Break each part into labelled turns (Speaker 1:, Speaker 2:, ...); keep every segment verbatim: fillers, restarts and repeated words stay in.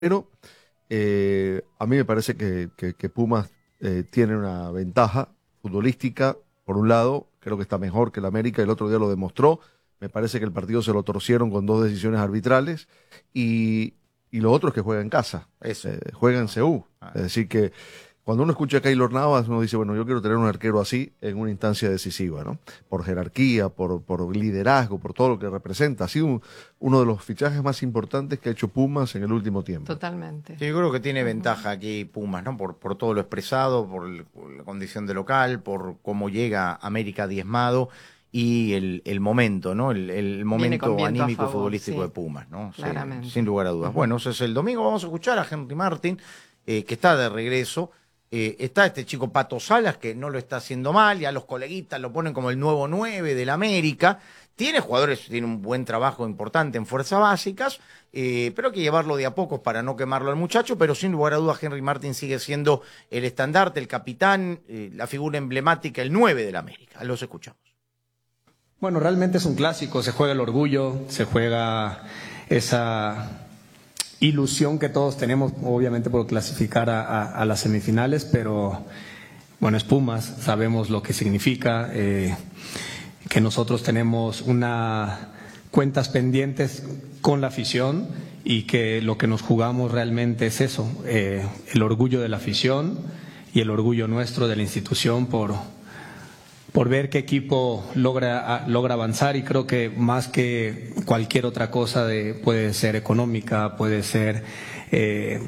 Speaker 1: Pero eh, a mí me parece que, que, que Pumas eh, tiene una ventaja futbolística. Por un lado, creo que está mejor que el América, el otro día lo demostró. Me parece que el partido se lo torcieron con dos decisiones arbitrales. Y, y lo otro es que juega en casa.
Speaker 2: Eso.
Speaker 1: Eh, juega en C U.
Speaker 2: Ah.
Speaker 1: Es decir que cuando uno escucha a Keylor Navas, uno dice, bueno, yo quiero tener un arquero así en una instancia decisiva, ¿no? Por jerarquía, por, por liderazgo, por todo lo que representa. Ha sido un, uno de los fichajes más importantes que ha hecho Pumas en el último tiempo.
Speaker 3: Totalmente.
Speaker 2: Sí, yo creo que tiene ventaja aquí Pumas, ¿no? Por, por todo lo expresado, por, el, por la condición de local, por cómo llega América diezmado y el, el momento, ¿no? El, el momento anímico
Speaker 3: favor,
Speaker 2: futbolístico
Speaker 3: sí.
Speaker 2: de Pumas, ¿no? Sí,
Speaker 3: Claramente.
Speaker 2: sin lugar a dudas. Uh-huh. Bueno, ese es el domingo. Vamos a escuchar a Henry Martin, eh, que está de regreso. Eh, está este chico Pato Salas, que no lo está haciendo mal, ya los coleguitas lo ponen como el nuevo nueve del América. Tiene jugadores, tiene un buen trabajo importante en fuerzas básicas, eh, pero hay que llevarlo de a pocos para no quemarlo al muchacho, pero sin lugar a dudas Henry Martin sigue siendo el estandarte, el capitán, eh, la figura emblemática, el nueve del América. Los escuchamos.
Speaker 4: Bueno, realmente es un clásico, se juega el orgullo, se juega esa ilusión que todos tenemos, obviamente, por clasificar a, a, a las semifinales, pero bueno, es Pumas, sabemos lo que significa, eh, que nosotros tenemos una cuentas pendientes con la afición y que lo que nos jugamos realmente es eso, eh, el orgullo de la afición y el orgullo nuestro de la institución por, por ver qué equipo logra, logra avanzar, y creo que más que cualquier otra cosa de, puede ser económica, puede ser eh,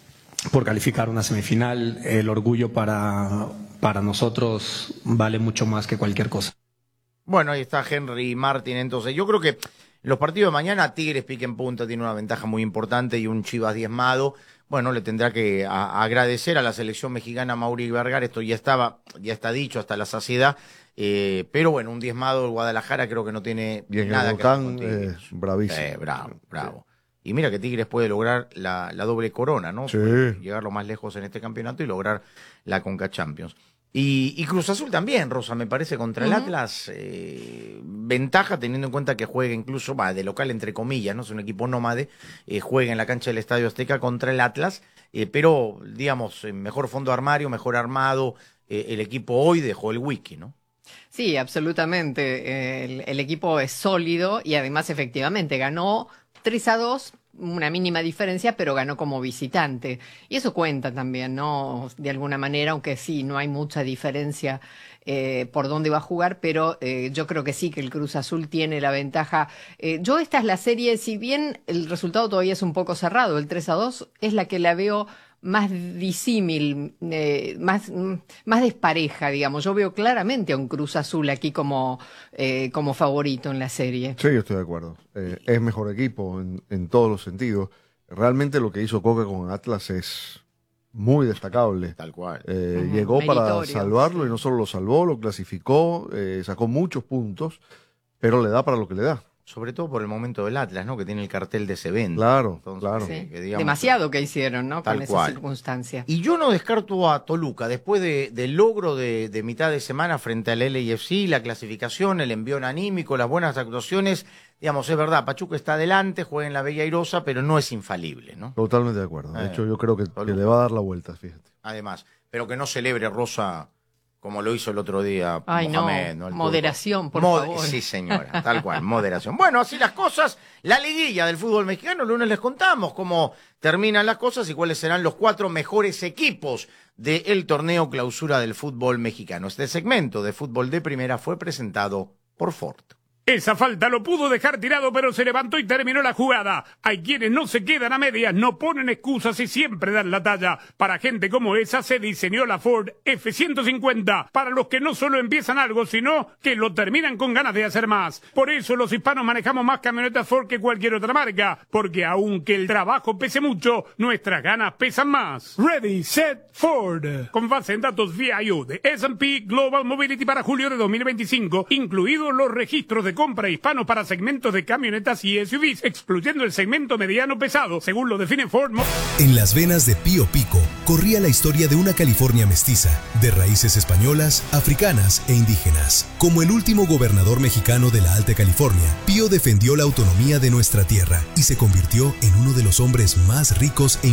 Speaker 4: por calificar una semifinal, el orgullo para, para nosotros vale mucho más que cualquier cosa.
Speaker 2: Bueno, ahí está Henry Martin. Entonces yo creo que los partidos de mañana Tigres pique en punta tiene una ventaja muy importante y un Chivas diezmado. Bueno, le tendrá que a, a agradecer a la selección mexicana Mauri Vergara, esto ya estaba, ya está dicho hasta la saciedad, eh, pero bueno, un diezmado del Guadalajara creo que no tiene
Speaker 1: Bien,
Speaker 2: nada
Speaker 1: el
Speaker 2: que hacer
Speaker 1: Volcán
Speaker 2: con Tigres.
Speaker 1: es bravísimo.
Speaker 2: Eh, bravo, bravo. Y mira que Tigres puede lograr la, la doble corona, ¿no?
Speaker 1: Sí.
Speaker 2: Puede llegar lo más lejos en este campeonato y lograr la Conca Champions. Y, y Cruz Azul también, Rosa, me parece, contra el uh-huh. Atlas, eh, ventaja teniendo en cuenta que juega incluso, va, de local entre comillas, no es un equipo nómade, eh, juega en la cancha del Estadio Azteca contra el Atlas, eh, pero, digamos, mejor fondo armario, mejor armado, eh, el equipo hoy dejó el wiki, ¿no?
Speaker 3: Sí, absolutamente, el, el equipo es sólido y además efectivamente ganó tres a dos, una mínima diferencia, pero ganó como visitante. Y eso cuenta también, ¿no? De alguna manera, aunque sí, no hay mucha diferencia eh, por dónde va a jugar, pero eh, yo creo que sí, que el Cruz Azul tiene la ventaja. Eh, yo esta es la serie, si bien el resultado todavía es un poco cerrado, el tres a dos, es la que la veo más disímil, eh, más, más despareja, digamos. Yo veo claramente a un Cruz Azul aquí como, eh, como favorito en la serie.
Speaker 1: Sí, yo estoy de acuerdo. Eh, es mejor equipo en, en todos los sentidos. Realmente lo que hizo Coca con Atlas es muy destacable.
Speaker 2: Tal cual.
Speaker 1: Eh,
Speaker 3: uh-huh.
Speaker 1: Llegó
Speaker 3: Meritorio,
Speaker 1: para salvarlo, sí. Y no solo lo salvó, lo clasificó, eh, sacó muchos puntos, pero le da para lo que le da.
Speaker 2: Sobre todo por el momento del Atlas, ¿no? Que tiene el cartel de ese evento.
Speaker 1: Claro,
Speaker 2: Entonces,
Speaker 1: claro.
Speaker 3: Sí.
Speaker 2: Que, digamos,
Speaker 3: demasiado que hicieron, ¿no?
Speaker 2: Tal
Speaker 3: Con
Speaker 2: cual.
Speaker 3: esa circunstancia.
Speaker 2: Y yo no descarto a Toluca, después de, del logro de, de mitad de semana frente al L A F C, la clasificación, el envión anímico, las buenas actuaciones, digamos, es verdad, Pachuca está adelante, juega en la Bella Airosa, pero no es infalible, ¿no?
Speaker 1: Totalmente de acuerdo. De
Speaker 2: Eh,
Speaker 1: hecho, yo creo que, que le va a dar la vuelta, fíjate.
Speaker 2: Además, pero que no celebre Rosa como lo hizo el otro día
Speaker 3: Ay,
Speaker 2: Mohamed,
Speaker 3: no,
Speaker 2: ¿no?
Speaker 3: moderación, por
Speaker 2: Mod-
Speaker 3: favor.
Speaker 2: Sí, señora, tal cual, moderación. Bueno, así las cosas, la liguilla del fútbol mexicano, el lunes les contamos cómo terminan las cosas y cuáles serán los cuatro mejores equipos del torneo clausura del fútbol mexicano. Este segmento de Fútbol de Primera fue presentado por Ford.
Speaker 5: Esa falta lo pudo dejar tirado, pero se levantó y terminó la jugada. Hay quienes no se quedan a medias, no ponen excusas y siempre dan la talla. Para gente como esa se diseñó la Ford F ciento cincuenta, para los que no solo empiezan algo, sino que lo terminan con ganas de hacer más. Por eso los hispanos manejamos más camionetas Ford que cualquier otra marca, porque aunque el trabajo pese mucho, nuestras ganas pesan más. Ready, Set, Ford. Con base en datos V I U de S and P Global Mobility para julio de dos mil veinticinco, incluidos los registros de de compra hispano para segmentos de camionetas y S U Vs, excluyendo el segmento mediano pesado, según lo define Ford.
Speaker 6: En las venas de Pío Pico corría la historia de una California mestiza, de raíces españolas, africanas e indígenas. Como el último gobernador mexicano de la Alta California, Pío defendió la autonomía de nuestra tierra y se convirtió en uno de los hombres más ricos e